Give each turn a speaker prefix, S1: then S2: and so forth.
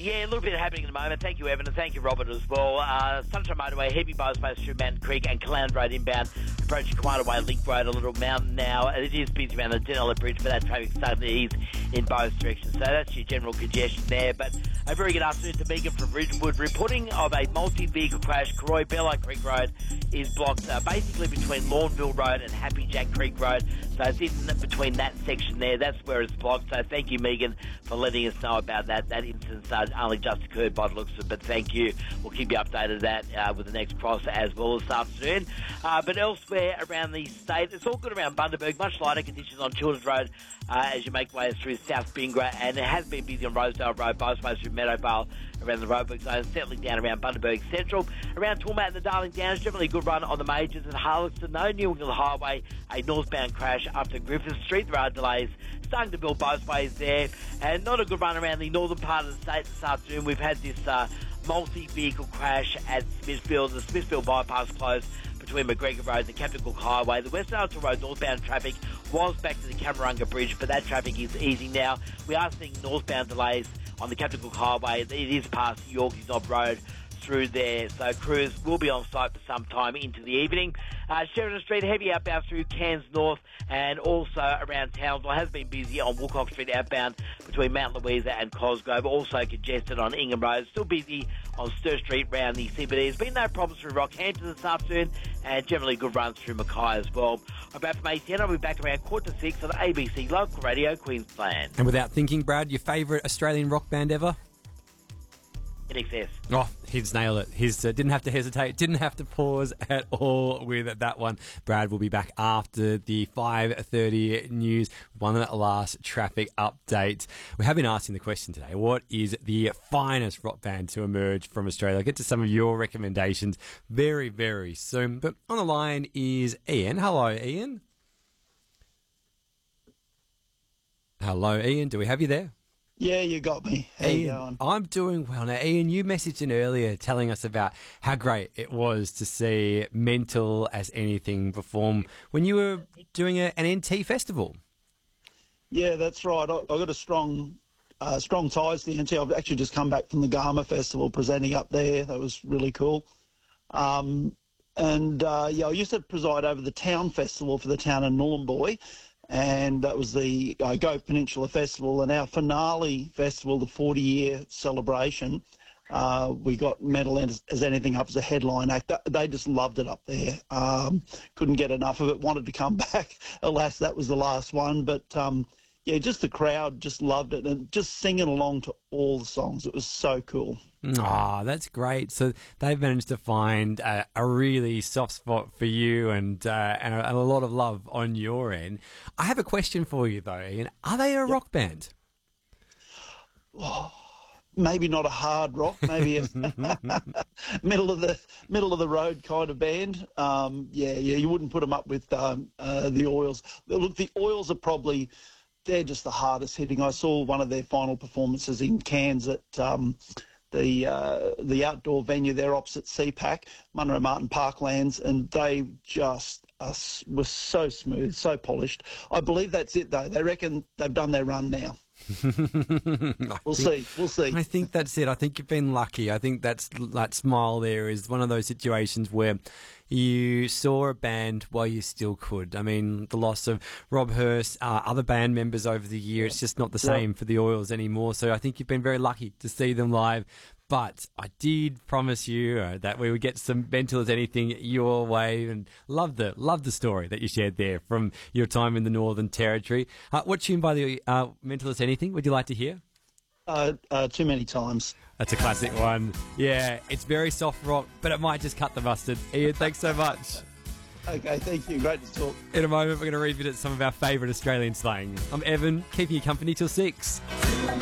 S1: Yeah, a little bit happening at the moment. Thank you, Evan, and thank you, Robert, as well. Sunshine Motorway, heavy bows based through Mountain Creek and Clown Road inbound, approaching Quieterway Link Road, a little mountain now. It is busy around the Denella Bridge, but that traffic's starting to ease in both directions. So that's your general congestion there. But a very good afternoon to Megan from Ridgewood, reporting of a multi-vehicle crash. Corroy Bello Creek Road is blocked basically between Lawnville Road and Happy Jack Creek Road. So it's in between that section there. That's where it's blocked. So thank you, Megan, for letting us know about that. That incident only just occurred by the looks of it, but thank you. We'll keep you updated of that with the next cross as well this afternoon. But elsewhere around the state, it's all good around Bundaberg. Much lighter conditions on Children's Road as you make way through South Bingra, and it has been busy on Rosedale Road, both ways through Meadowvale around the roadwork zone, settling down around Bundaberg Central. Around Toolmat and the Darling Downs, generally a good run on the majors. At Harleston, no New England Highway, a northbound crash up to Griffith Street. There are delays starting to build both ways there, and not a good run around the northern part of the state this afternoon. We've had this multi-vehicle crash at Smithfield. The Smithfield bypass closed between McGregor Road and the Captain Cook Highway. The West Archer Road northbound traffic was back to the Camarunga Bridge, but that traffic is easing now. We are seeing northbound delays on the Captain Cook Highway. It is past Yorkeys Knob Road through there, so crews will be on site for some time into the evening. Sheridan Street, heavy outbound through Cairns North and also around Townsville. Has been busy on Woolcock Street outbound between Mount Louisa and Cosgrove. Also congested on Ingham Road. Still busy on Stir Street round the CBD. There's been no problems through Rockhampton this afternoon, and generally good runs through Mackay as well. I'm back from ACN. I'll be back around 5:45 on ABC Local Radio Queensland.
S2: And without thinking, Brad, your favourite Australian rock band ever?
S1: INXS.
S2: Oh, he's nailed it. He's didn't have to hesitate, didn't have to pause at all with that one. Brad will be back after the 5:30 news, one last traffic update. We have been asking the question today, what is the finest rock band to emerge from Australia? I'll get to some of your recommendations very, very soon. But on the line is Ian. Hello, Ian. Hello, Ian. Do we have you there?
S3: Yeah, you got me. How you going?
S2: I'm doing well. Now, Ian, you messaged in earlier telling us about how great it was to see Mental as Anything perform when you were doing an NT festival.
S3: Yeah, that's right. I got a strong ties to the NT. I've actually just come back from the Garma Festival presenting up there. That was really cool. I used to preside over the Town Festival for the town of Nhulunbuy, and that was the Go Peninsula Festival. And our finale festival, the 40-year celebration, we got Mental as Anything up as a headline act. They just loved it up there. Couldn't get enough of it, wanted to come back. Alas, that was the last one. But, just the crowd just loved it, and just singing along to all the songs. It was so cool.
S2: Oh, that's great. So they've managed to find a really soft spot for you and a lot of love on your end. I have a question for you, though, Ian. Are they a rock band?
S3: Oh, maybe not a hard rock, maybe a middle of the road kind of band. You wouldn't put them up with the Oils. Look, the Oils are probably... they're just the hardest hitting. I saw one of their final performances in Cairns at the outdoor venue there opposite CPAC, Munro Martin Parklands, and they just were so smooth, so polished. I believe that's it, though. They reckon they've done their run now. We'll see.
S2: I think that's it. I think you've been lucky. I think that smile there is one of those situations where you saw a band while you still could. I mean, the loss of Rob Hurst, other band members over the year, it's just not the same for the Oils anymore. So I think you've been very lucky to see them live. But I did promise you that we would get some Mental as Anything your way, and love the story that you shared there from your time in the Northern Territory. What tune by the Mental as Anything would you like to hear?
S3: Too Many Times.
S2: That's a classic one. Yeah, it's very soft rock, but it might just cut the mustard. Ian, thanks so much.
S3: Okay, thank you. Great to talk.
S2: In a moment, we're going to revisit some of our favourite Australian slang. I'm Evan, keeping you company till 6.